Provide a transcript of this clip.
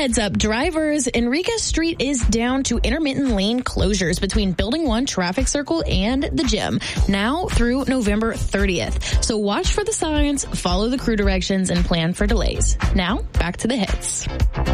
Heads up, drivers, Enriquez Street is down to intermittent lane closures between Building 1 traffic circle and the gym, now through November 30th. So watch for the signs, follow the crew directions, and plan for delays. Now, back to the hits.